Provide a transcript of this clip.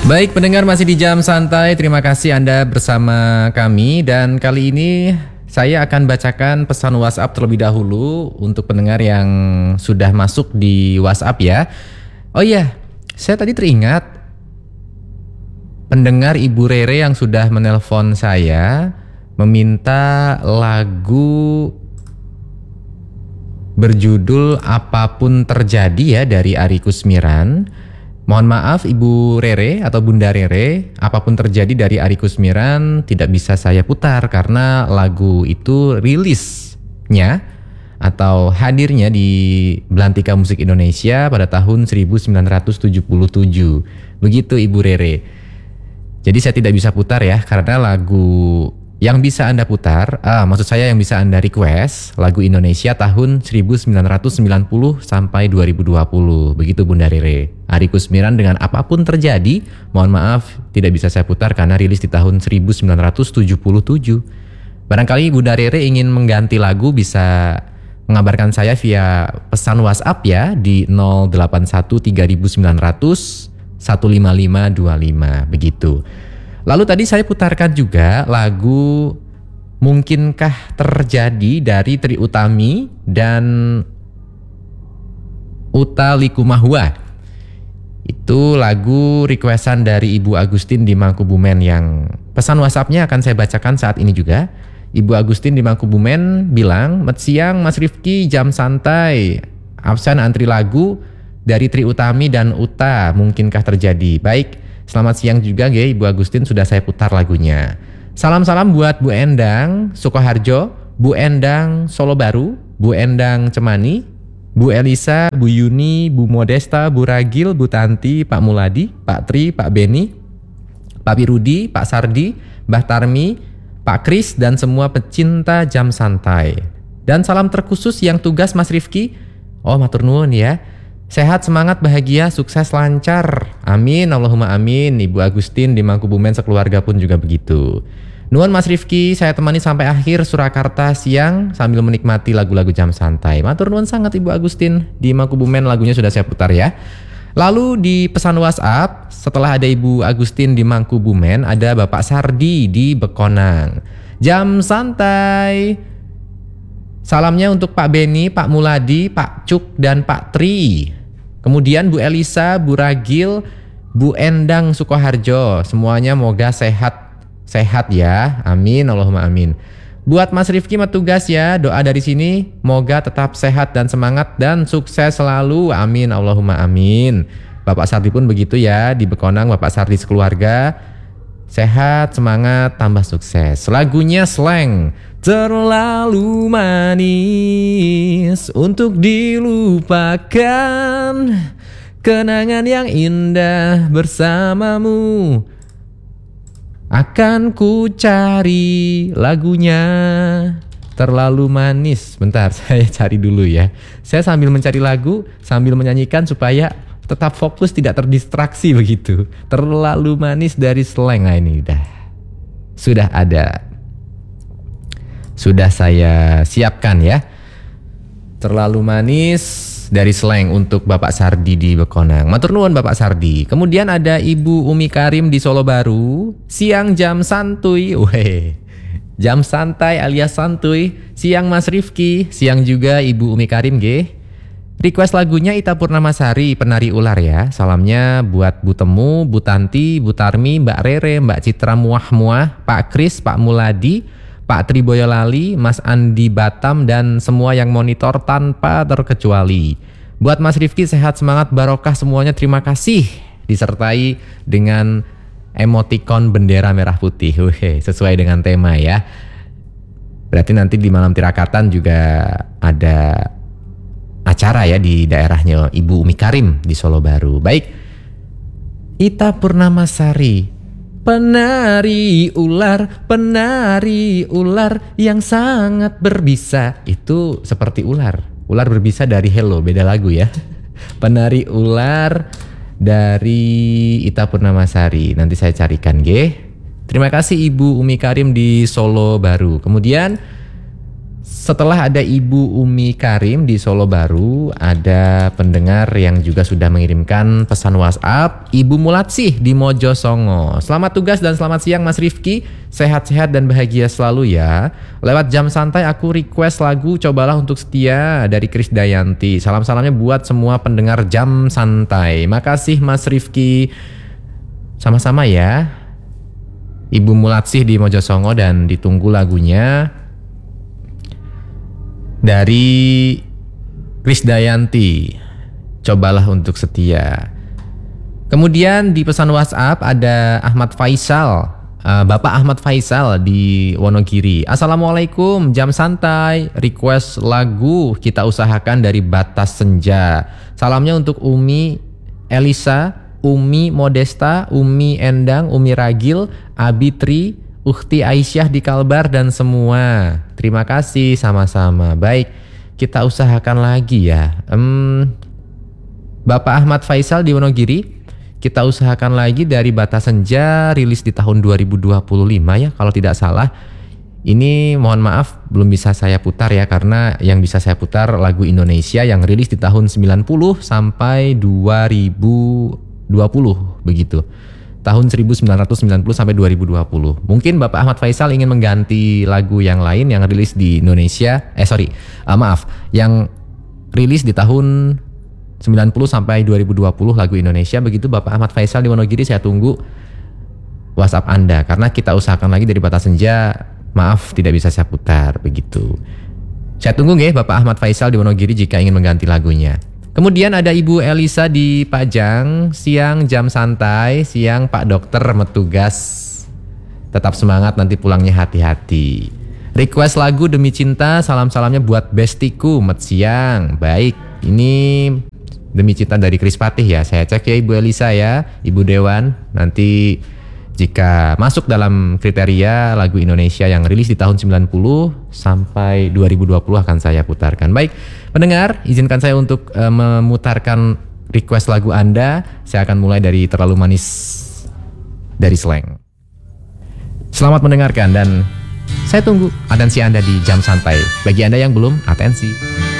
Baik pendengar, masih di Jam Santai. Terima kasih Anda bersama kami. Dan kali ini saya akan bacakan pesan WhatsApp terlebih dahulu untuk pendengar yang sudah masuk di WhatsApp ya. Oh iya, saya tadi teringat pendengar Ibu Rere yang sudah menelpon saya meminta lagu berjudul Apapun Terjadi ya dari Arie Kusmiran. Mohon maaf Ibu Rere atau Bunda Rere, Apapun Terjadi dari Arie Kusmiran tidak bisa saya putar karena lagu itu rilisnya atau hadirnya di Belantika Musik Indonesia pada tahun 1977. Begitu Ibu Rere. Jadi saya tidak bisa putar ya, karena lagu yang bisa Anda putar, maksud saya yang bisa Anda request, lagu Indonesia tahun 1990 sampai 2020. Begitu Bunda Rere. Arie Kusmiran dengan Apapun Terjadi, mohon maaf tidak bisa saya putar karena rilis di tahun 1977. Barangkali Bunda Rere ingin mengganti lagu, bisa mengabarkan saya via pesan WhatsApp ya di 081 3900 15525 begitu. Lalu tadi saya putarkan juga lagu Mungkinkah Terjadi dari Trie Utami dan Utha Likumahua. Itu lagu requestan dari Ibu Agustin di Mangkubumen yang pesan WhatsAppnya akan saya bacakan saat ini juga. Ibu Agustin di Mangkubumen bilang, "Met siang Mas Rifki, jam santai. Absen antri lagu dari Trie Utami dan Utha, Mungkinkah Terjadi." Baik. Selamat siang juga Ibu Agustin, sudah saya putar lagunya. Salam-salam buat Bu Endang Sukoharjo, Bu Endang Solo Baru, Bu Endang Cemani, Bu Elisa, Bu Yuni, Bu Modesta, Bu Ragil, Bu Tanti, Pak Muladi, Pak Tri, Pak Beni, Pak Pirudi, Pak Sardi, Mbah Tarmi, Pak Kris, dan semua pecinta Jam Santai. Dan salam terkhusus yang tugas Mas Rifki. Oh matur nuwun ya. Sehat, semangat, bahagia, sukses, lancar. Amin, Allahumma amin. Ibu Agustin di Mangkubumen sekeluarga pun juga begitu. Nuwun Mas Rifki, saya temani sampai akhir Surakarta siang sambil menikmati lagu-lagu Jam Santai. Matur nuwun sangat Ibu Agustin di Mangkubumen, lagunya sudah saya putar ya. Lalu di pesan WhatsApp, setelah ada Ibu Agustin di Mangkubumen, ada Bapak Sardi di Bekonang. Jam Santai. Salamnya untuk Pak Beni, Pak Muladi, Pak Cuk, dan Pak Tri. Kemudian Bu Elisa, Bu Ragil, Bu Endang Sukoharjo. Semuanya moga sehat ya. Amin, Allahumma amin. Buat Mas Rifki tugas ya, doa dari sini moga tetap sehat dan semangat dan sukses selalu. Amin, Allahumma amin. Bapak Sardi pun begitu ya, di Bekonang Bapak Sardi sekeluarga. Sehat, semangat, tambah sukses. Lagunya Slang. Terlalu manis untuk dilupakan, kenangan yang indah bersamamu akan ku cari lagunya. Terlalu manis. Bentar, saya cari dulu ya. Saya sambil mencari lagu, sambil menyanyikan supaya tetap fokus, tidak terdistraksi begitu. Terlalu manis dari Slang. Nah ini sudah ada. Sudah saya siapkan ya. Terlalu manis dari Slang untuk Bapak Sardi di Bekonang. Matur nuwun Bapak Sardi. Kemudian ada Ibu Umi Karim di Solo Baru. Siang jam santuy. Jam santai alias santuy. Siang Mas Rifki. Siang juga Ibu Umi Karim Request lagunya Ita Purnamasari, Penari Ular ya. Salamnya buat Bu Temu, Bu Tanti, Bu Tarmi, Mbak Rere, Mbak Citra Muah-Muah, Pak Kris, Pak Muladi, Pak Tri Boyolali, Mas Andi Batam, dan semua yang monitor tanpa terkecuali. Buat Mas Rifki sehat, semangat, barokah semuanya, terima kasih. Disertai dengan emotikon bendera merah putih. Sesuai dengan tema ya. Berarti nanti di malam tirakatan juga ada acara ya di daerahnya Ibu Umi Karim di Solo Baru. Baik. Ita Purnamasari. Penari ular yang sangat berbisa. Itu seperti ular berbisa dari Hello, beda lagu ya. Penari ular dari Ita Purnamasari. Nanti saya carikan Terima kasih Ibu Umi Karim di Solo Baru. Kemudian Setelah ada Ibu Umi Karim di Solo Baru, ada pendengar yang juga sudah mengirimkan pesan WhatsApp, Ibu Mulatsih di Mojosongo. Selamat tugas dan selamat siang Mas Rifki, sehat-sehat dan bahagia selalu ya. Lewat jam santai aku request lagu Cobalah Untuk Setia dari Krisdayanti. Salam-salamnya buat semua pendengar jam santai. Makasih Mas Rifki. Sama-sama ya Ibu Mulatsih di Mojosongo, dan ditunggu lagunya dari Krisdayanti, Cobalah Untuk Setia. Kemudian di pesan WhatsApp ada Ahmad Faisal, Bapak Ahmad Faisal di Wonogiri. Assalamualaikum, jam santai, request lagu Kita Usahakan dari Batas Senja. Salamnya untuk Umi Elisa, Umi Modesta, Umi Endang, Umi Ragil, Abitri, Ukhti Aisyah di Kalbar dan semua. Terima kasih, sama-sama. Baik, kita usahakan lagi ya. Bapak Ahmad Faisal di Wonogiri, kita usahakan lagi dari Batas Senja, rilis di tahun 2025 ya kalau tidak salah. Ini mohon maaf belum bisa saya putar ya, karena yang bisa saya putar lagu Indonesia yang rilis di tahun 90 sampai 2020 begitu. Tahun 1990 sampai 2020. Mungkin Bapak Ahmad Faisal ingin mengganti lagu yang lain yang rilis di Indonesia. Yang rilis di tahun 90 sampai 2020 lagu Indonesia. Begitu Bapak Ahmad Faisal di Wonogiri, saya tunggu WhatsApp Anda karena kita usahakan lagi dari Batas Senja. Maaf tidak bisa saya putar begitu. Saya tunggu nggih Bapak Ahmad Faisal di Wonogiri jika ingin mengganti lagunya. Kemudian ada Ibu Elisa di Pajang, siang jam santai, siang Pak Dokter metugas. Tetap semangat nanti pulangnya hati-hati. Request lagu Demi Cinta, salam-salamnya buat bestiku, met siang. Baik, ini Demi Cinta dari Kris Patih ya. Saya cek ya Ibu Elisa ya, Ibu Dewan. Nanti jika masuk dalam kriteria lagu Indonesia yang rilis di tahun 90 sampai 2020 akan saya putarkan. Baik, pendengar, izinkan saya untuk memutarkan request lagu Anda. Saya akan mulai dari Terlalu Manis dari Slank. Selamat mendengarkan dan saya tunggu atensi Anda di Jam Santai. Bagi Anda yang belum, atensi.